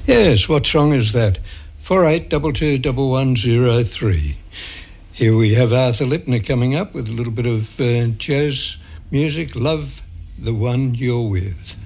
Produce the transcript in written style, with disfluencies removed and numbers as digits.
Yes, what song is that? 48221103. Here we have Arthur Lipner coming up with a little bit of jazz music. Love the One You're With.